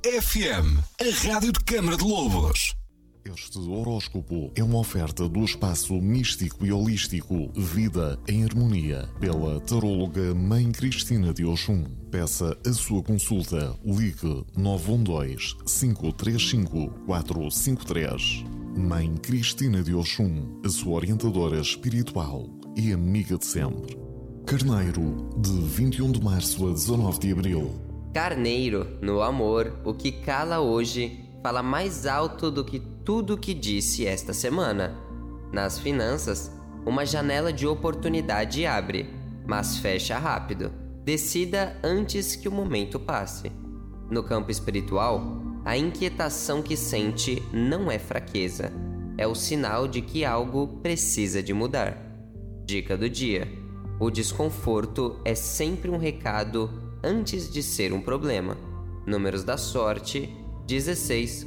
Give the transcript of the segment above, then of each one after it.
FM, a rádio de Câmara de Lobos. Este horóscopo é uma oferta do espaço místico e holístico Vida em Harmonia, pela taróloga Mãe Cristina de Oxum. Peça a sua consulta. Ligue 912-535-453. Mãe Cristina de Oxum, a sua orientadora espiritual e amiga de sempre. Carneiro, de 21 de março a 19 de abril. Carneiro, no amor, o que cala hoje fala mais alto do que tudo que disse esta semana. Nas finanças, uma janela de oportunidade abre, mas fecha rápido. Decida antes que o momento passe. No campo espiritual, a inquietação que sente não é fraqueza, é o sinal de que algo precisa de mudar. Dica do dia: o desconforto é sempre um recado antes de ser um problema. Números da sorte: 16,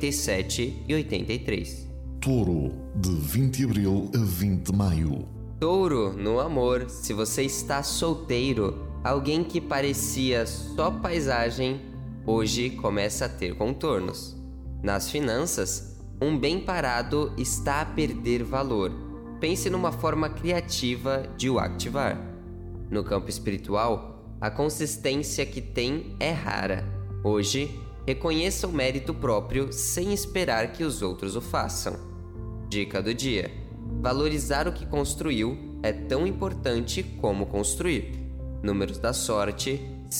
47 e 83. Touro, de 20 de abril a 20 de maio. Touro, no amor, se você está solteiro, alguém que parecia só paisagem, hoje começa a ter contornos. Nas finanças, um bem parado está a perder valor. Pense numa forma criativa de o ativar. No campo espiritual, a consistência que tem é rara. Hoje, reconheça o mérito próprio sem esperar que os outros o façam. Dica do dia: valorizar o que construiu é tão importante como construir. Números da sorte: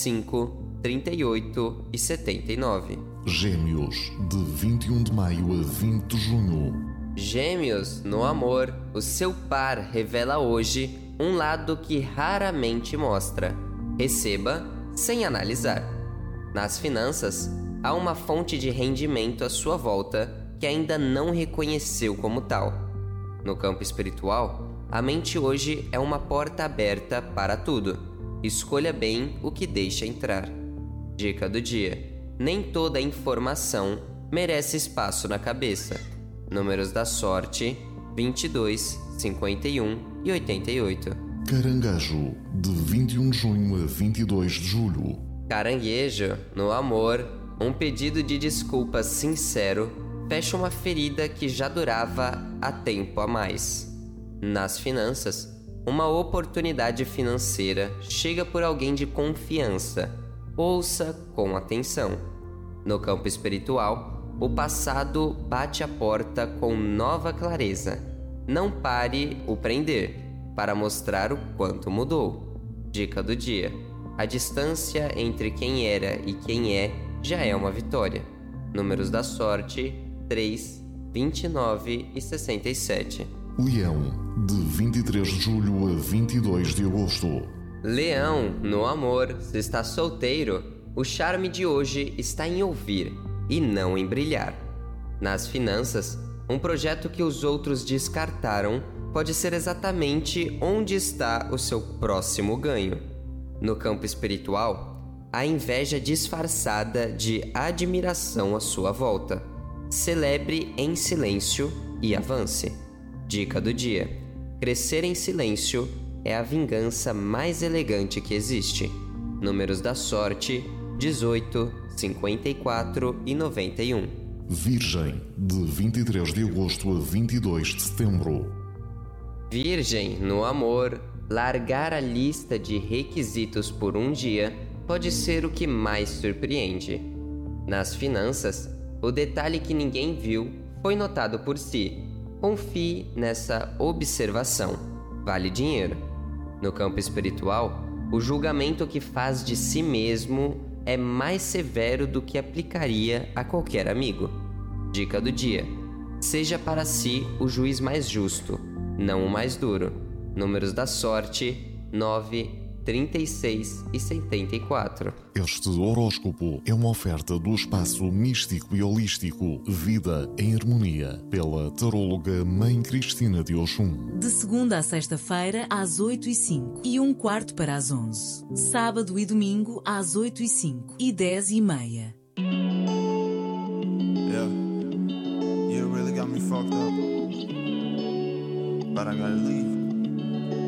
5, 38 e 79. Gêmeos, de 21 de maio a 20 de junho. Gêmeos, no amor, o seu par revela hoje um lado que raramente mostra. Receba sem analisar. Nas finanças, há uma fonte de rendimento à sua volta que ainda não reconheceu como tal. No campo espiritual, a mente hoje é uma porta aberta para tudo. Escolha bem o que deixa entrar. Dica do dia: nem toda informação merece espaço na cabeça. Números da sorte: 22, 51 e 88. Caranguejo, de 21 de junho a 22 de julho. Caranguejo, no amor, um pedido de desculpas sincero fecha uma ferida que já durava há tempo a mais. Nas finanças, uma oportunidade financeira chega por alguém de confiança. Ouça com atenção. No campo espiritual, o passado bate a porta com nova clareza. Não pare o prender, para mostrar o quanto mudou. Dica do dia: a distância entre quem era e quem é já é uma vitória. Números da sorte: 3, 29 e 67. Leão, de 23 de julho a 22 de agosto. Leão, no amor, se está solteiro, o charme de hoje está em ouvir e não em brilhar. Nas finanças, um projeto que os outros descartaram pode ser exatamente onde está o seu próximo ganho. No campo espiritual, a inveja disfarçada de admiração à sua volta. Celebre em silêncio e avance. Dica do dia: crescer em silêncio é a vingança mais elegante que existe. Números da sorte: 18, 54 e 91. Virgem, de 23 de agosto a 22 de setembro. Virgem, no amor, largar a lista de requisitos por um dia pode ser o que mais surpreende. Nas finanças, o detalhe que ninguém viu foi notado por si. Confie nessa observação. Vale dinheiro. No campo espiritual, o julgamento que faz de si mesmo é mais severo do que aplicaria a qualquer amigo. Dica do dia: seja para si o juiz mais justo, não o mais duro. Números da sorte: 9, 36 e 74. Este horóscopo é uma oferta do espaço místico e holístico Vida em Harmonia, pela taróloga Mãe Cristina de Oxum. De segunda a sexta-feira, às 8h05 e 1/4 para as 11. Sábado e domingo, às 8h05 e 10h30. Yeah, you really got me fucked up, but I gotta leave.